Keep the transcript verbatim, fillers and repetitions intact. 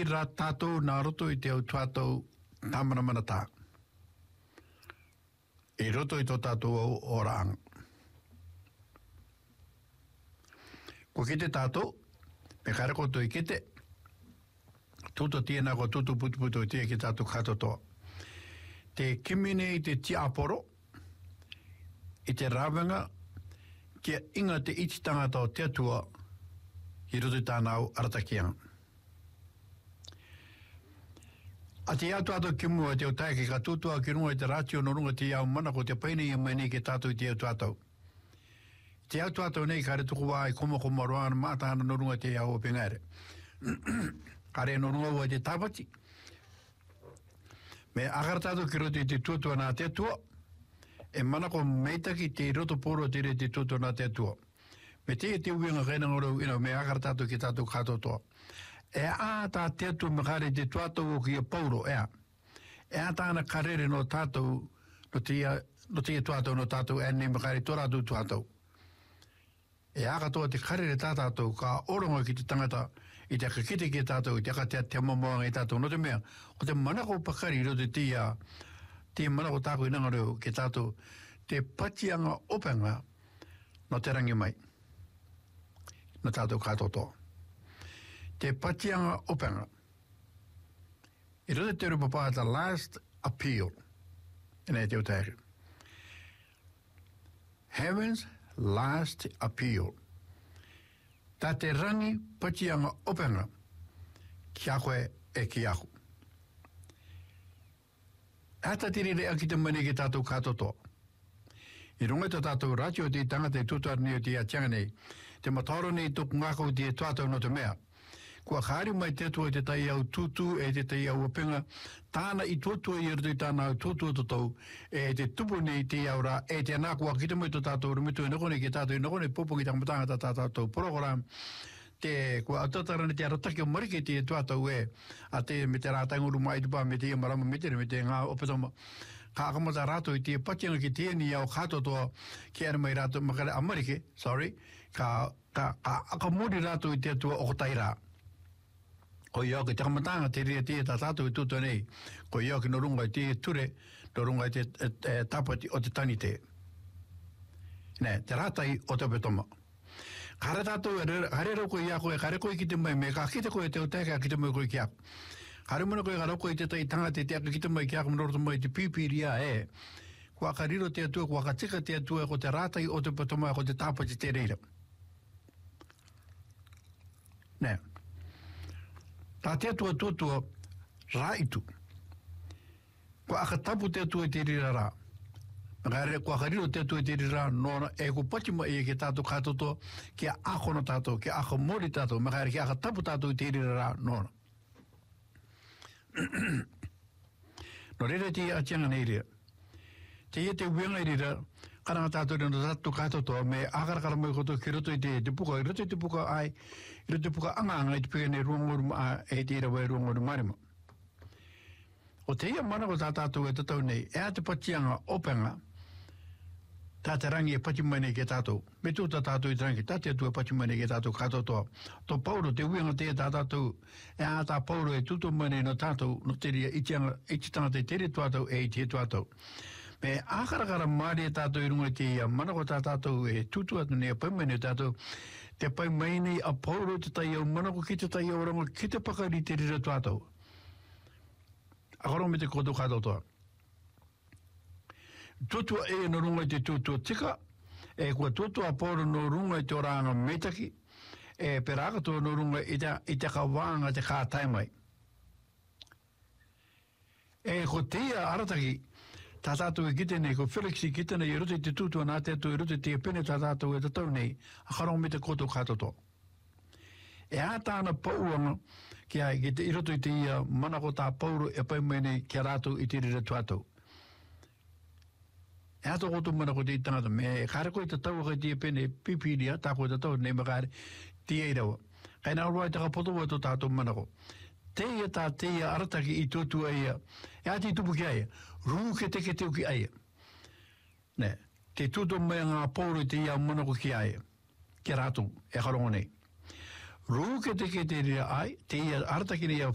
Rā tātou nā roto I te au tātou tāmana manata. I roto I tō tātou au oraanga. Ko kite tātou, me kare koto I kite, tūto tia nā ko tūtu putu putu tia ki tātou katotoa. Te kimine I te tia aporo, I te rāwenga, kia inga te iti tangata o te atua, I roto I tānau aratakianga. A te atu ato ki mua te o taike ka tūtua ki runga I te ratio no runga te iau mana ko te paine I mai nei ke tātou I te atu ato. Te atu ato nei ka re tuku wā I komo komo roana mātahana no runga te iau o pengare. Ka re no runga wā te tāpati. Me akara tātou ki roto I te tūtua nā te atua, e mana ko meitaki te roto poro te re te tūtua nā te atua. Me te te uinga kaina ngoro ino me akara tātou ki tātou katotoa. E a tā te atu makare te tuatou o ki a pauro, ea. E a tāna karere no tātou, no tia, no tia tuatou no tātou, e ne makare tō rātou tuatou. E a katoa te karere tā tātou, ka orongo ki te tangata, I te kakite ki tātou, I te akatea te mamoanga I tātou, no te mea, o te manako pakari ro te tia, te manako tāko I nangareo ki tātou, te patianga opanga, no te rangi mai, no tātou katotoa. Te patianga opanga. I rote te rupapa the last appeal. E nei te o tēri. Heaven's last appeal. Tā te rangi patianga opanga. Kia koe e ki aku. Ata tiri rea ki te mani ki tātou katotoa. I runga te tātou ratio te tangata I tutar ni o te atianga nei. Te mataro nei tuku ngako te tuatau no te mea. Kua kāri mai te atua te tai au tūtū e te tai au apenga, tāna I tūtua I rutu I tāna au tūtua tōtou, e te tupu nei te au rā, e te anā kua kita mai tō tātou rumitu I nokone ki tātou I nokone popo ki tangamatanga tā tātou program, te kua autatara ni te arataki o marike te tuatau e, a te me te rātainguru mai tupa me te marama me te me te ngā opetoma, ka akamata rātou I te patianga ki te ni au kātotoa ki ana mai rātou makare amarike, sorry, ka, ka, ka akamori rātou I te atua o tai rā. Ko iau ki te kamatanga te rea te tā tātou I tūtua nei. Ko iau ki no runga I te ture, no runga I te e, e, tapati o te tani te. Nē, te rātai o te petoma. Kare tātou, kare rau koe ia koe, kare koe ki te mai, me ka kite koe te o teka ki te mai koe ki aku. Kare muna koe kare koe te tai tanga te te aki ki te mai ki aku, mnoroto mai te pipiria e. Kua ka riro te atua, kua ka tika te atua, ko te rātai o te petoma, ko te tapati te reira. Nē. Tā te atua tōtua rā itu. Kua aka tapu te atua te rira rā. Ngāre, kua kariro te atua te rira nōna, e ko patima e ke tātou kātoto, ki a akono tātou, ki a ako mori tātou, ngāre ki aka tapu tātou te rira rā nōna. No rere te atianga nei rea. Te ia te uenga i rira, karanga tātou rena tātou kātoto, me akarakara mai koto ki roto I te te puka, I roto I te puka ai, I roto I te puka anganga I te pika nei ruangoru a e te ira wai ruangoru marima. O te ia mana ko tā tātou e tatau nei, e a te patianga opanga, tā te rangi e pati mai nei ke tātou. Me tū tā tātou I te rangi, tā te atua pati mai nei ke tātou kātotoa. Tō pauro te uenga te tā tātou, e a tā pauro e tūto mai nei no tātou, no te ria itianga, ititanga te tere tuatau e iti e tuatau. Me akarakara maare tātou I runga te ia mana ko tā tātou e tutu atu nei a pai mai nei tātou te pai mai nei a pauro te tai au mana ko ki te tai au ranga ki te pakari te rira tātou. Akaro me te koto kātotoa. Tutua e no runga te tutua tika, e kua tutua a pauro no runga te oranga meitaki, e perakato no runga I te, I te kawanga te kātai mai. E ko te ia arataki, tā tātou e kite nei, ko Felix I kite nei, I rote te tūtua nā te atu, I rote te pene tā tātou e tatau nei, a karong me te koto kātoto. E a tāna pauanga, ki ai, ki te I roto I te ia, mana ko tā pauro e pai mai nei, ki a rātou I te rira tuatau. E ato koto mana ko te I tangata, me kāre koe te tau kai te pene, pipiria, tā koe te tau nei makare, te ei rawa. Kai nā roi taka poto wa to tātou mana ko. Te ia tā te ia arataki I tōtua ia, e a te tupu ki aia, rū ke te ke teo ki aia. Ne, te tūto mea ngā pōru te ia manako ki aia, ki rātou, e karongo nei. Rū ke te ke te ria ai, te ia arataki nei